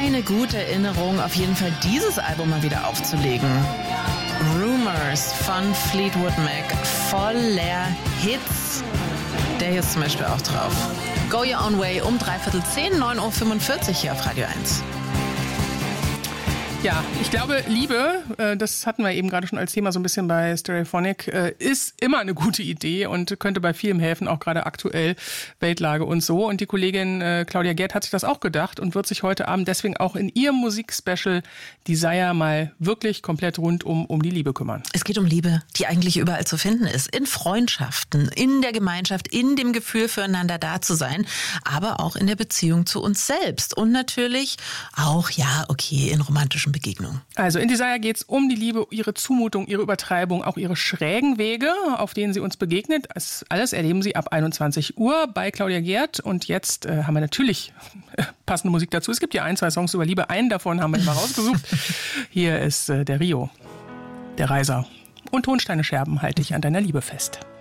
eine gute Erinnerung, auf jeden Fall dieses Album mal wieder aufzulegen. Rumors von Fleetwood Mac, voller Hits. Der hier ist zum Beispiel auch drauf. Go Your Own Way um 9:45 Uhr hier auf Radio 1. Ja, ich glaube, Liebe, das hatten wir eben gerade schon als Thema so ein bisschen bei Stereophonic, ist immer eine gute Idee und könnte bei vielem helfen, auch gerade aktuell, Weltlage und so. Und die Kollegin Claudia Gerd hat sich das auch gedacht und wird sich heute Abend deswegen auch in ihrem Musikspecial Desire mal wirklich komplett rund um die Liebe kümmern. Es geht um Liebe, die eigentlich überall zu finden ist. In Freundschaften, in der Gemeinschaft, in dem Gefühl füreinander da zu sein, aber auch in der Beziehung zu uns selbst. Und natürlich auch, in romantischen Begegnung. Also in Desire geht es um die Liebe, ihre Zumutung, ihre Übertreibung, auch ihre schrägen Wege, auf denen sie uns begegnet. Das alles erleben Sie ab 21 Uhr bei Claudia Gerd. Und jetzt haben wir natürlich passende Musik dazu. Es gibt ja 1, 2 Songs über Liebe. Einen davon haben wir mal rausgesucht. Hier ist der Rio, der Reiser. Und Tonsteine Scherben halte ich an deiner Liebe fest.